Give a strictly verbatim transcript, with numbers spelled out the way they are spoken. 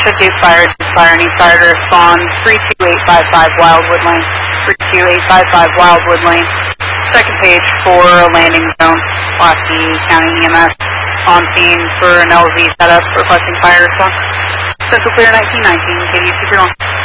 Should do fire, fire, need fire to respond. three two eight five five Wildwood Lane. three two eight five five Wildwood Lane. Second page for a landing zone. Pulaski County E M S on scene for an L Z setup requesting fire response. Central Clear nineteen nineteen, K D Super long.